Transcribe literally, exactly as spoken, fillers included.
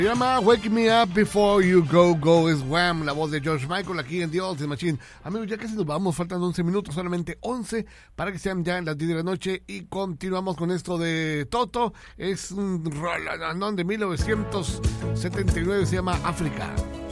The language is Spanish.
Se llama Wake Me Up Before You Go Go es Wham, la voz de George Michael aquí en The Ultimate Machine. Amigos, ya casi nos vamos, faltan once minutos, solamente once para que sean ya en las diez de la noche y continuamos con esto de Toto. Es un rolandón de mil novecientos setenta y nueve, se llama África.